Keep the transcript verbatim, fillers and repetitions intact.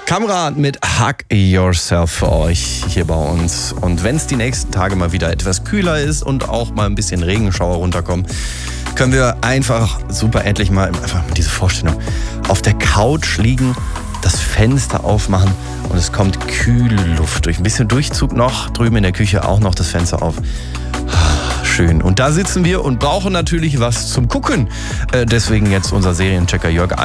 Kamran mit Hug Yourself für euch hier bei uns. Und wenn es die nächsten Tage mal wieder etwas kühler ist und auch mal ein bisschen Regenschauer runterkommen, können wir einfach super endlich mal einfach diese Vorstellung auf der Couch liegen, das Fenster aufmachen und es kommt kühle Luft durch. Ein bisschen Durchzug noch, drüben in der Küche auch noch das Fenster auf. Schön. Und da sitzen wir und brauchen natürlich was zum Gucken. Äh, deswegen jetzt unser Serienchecker Jörg